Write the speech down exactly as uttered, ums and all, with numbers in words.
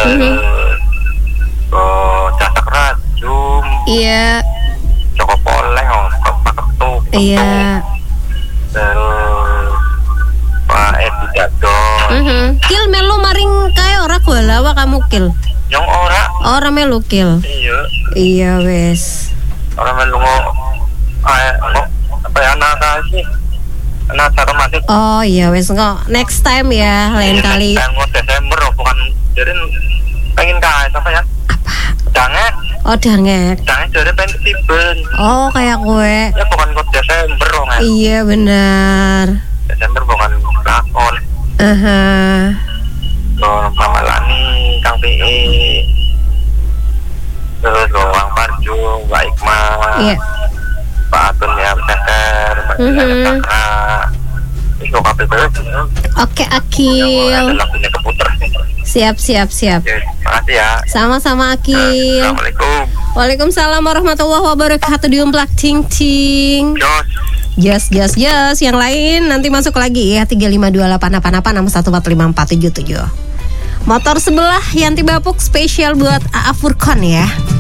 mm-hmm. oh, Casak Rajum, iya, Joko Poleh, Ongkok, Pak Ketuk, iya, terus Pak Edi Jadon. mm-hmm. Kil melu maring kae ora golawa kamu Kil? Yang ora, ora melu Kil. iya, iya wes. Ora melu ngo, ah, apa ya anak kasih. Nah, cara masih. Oh iya wes kok next time ya lain kali. Tanggal Desember bukan jadi pengen kaya apa ya? Apa? Jangan. Oh dangek. Jangan jadi pengen tiben. Oh kayak gue. Ya bukan kok Desember dong ya. Iya benar. Desember bukan lakon. Aha. Uh-huh. Lo Pamalani, Kang P E. Terus lo Wang Parjo, Mbak Iqmah. Iya. Pak Atun ya Ceker, Mbak Mm-hmm. Itu K P B. Oke Akil. Lagunya keputer. Siap siap siap. Oke, makasih ya. Sama-sama Akil. Assalamualaikum. Waalaikumsalam warahmatullahi wabarakatuh. Diumplak ting ting. Jos. Yes yes yes. Yang lain nanti masuk lagi ya tiga lima dua delapan delapan delapan enam satu empat lima empat tujuh tujuh. Motor sebelah Yanti Bapuk spesial buat A A Furkon ya.